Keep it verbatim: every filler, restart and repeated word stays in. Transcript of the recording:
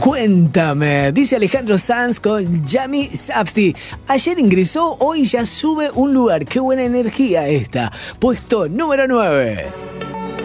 Cuéntame, dice Alejandro Sanz con Yami Safdie. Ayer ingresó, hoy ya sube un lugar. Qué buena energía esta. Puesto número nueve.